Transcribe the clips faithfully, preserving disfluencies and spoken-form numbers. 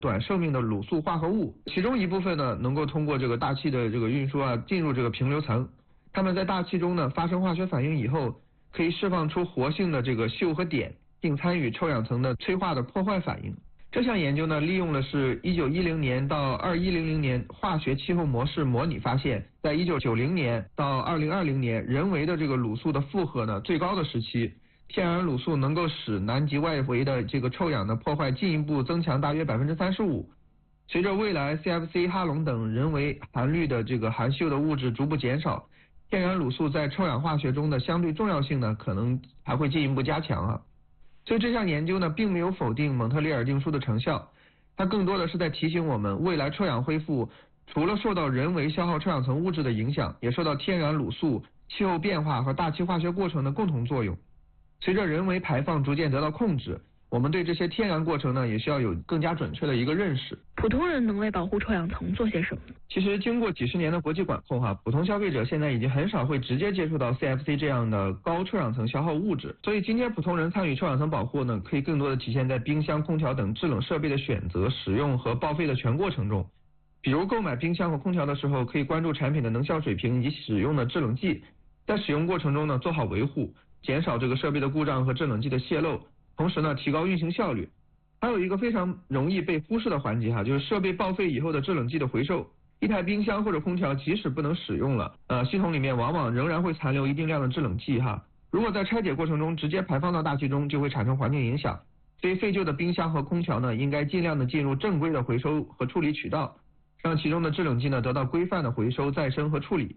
短寿命的卤素化合物，其中一部分呢能够通过这个大气的这个运输啊进入这个平流层，它们在大气中呢发生化学反应以后，可以释放出活性的这个溴和碘，并参与臭氧层的催化的破坏反应。这项研究呢，利用的是一九一零年到二一零零年化学气候模式模拟发现，在一九九零年到二零二零年，人为的这个卤素的负荷呢最高的时期，天然卤素能够使南极外围的这个臭氧的破坏进一步增强大约百分之三十五。随着未来 C F C、哈龙等人为含氯的这个含溴的物质逐步减少，天然卤素在臭氧化学中的相对重要性呢，可能还会进一步加强啊。所以这项研究呢，并没有否定蒙特利尔定数的成效，它更多的是在提醒我们，未来臭氧恢复除了受到人为消耗臭氧层物质的影响，也受到天然卤素、气候变化和大气化学过程的共同作用。随着人为排放逐渐得到控制，我们对这些天然过程呢，也需要有更加准确的一个认识。 普通人能为保护臭氧层做些什么？ 其实经过几十年的国际管控哈，普通消费者现在已经很少会直接接触到 C F C 这样的高臭氧层消耗物质，所以今天普通人参与臭氧层保护呢，可以更多的体现在冰箱、空调等制冷设备的选择、使用和报废的全过程中。比如购买冰箱和空调的时候，可以关注产品的能效水平以及使用的制冷剂，在使用过程中呢，做好维护，减少这个设备的故障和制冷剂的泄漏，同时呢，提高运行效率。还有一个非常容易被忽视的环节哈，就是设备报废以后的制冷剂的回收。一台冰箱或者空调即使不能使用了，呃，系统里面往往仍然会残留一定量的制冷剂哈。如果在拆解过程中直接排放到大气中，就会产生环境影响。所以废旧的冰箱和空调呢，应该尽量的进入正规的回收和处理渠道，让其中的制冷剂呢得到规范的回收、再生和处理。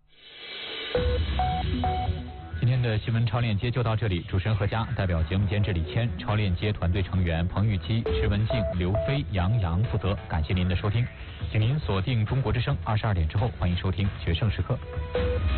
今天的新闻超链接就到这里，主持人何佳，代表节目监制李谦，超链接团队成员彭玉基、石文静、刘飞、杨洋负责。感谢您的收听，请您锁定中国之声二十二点之后，欢迎收听决胜时刻。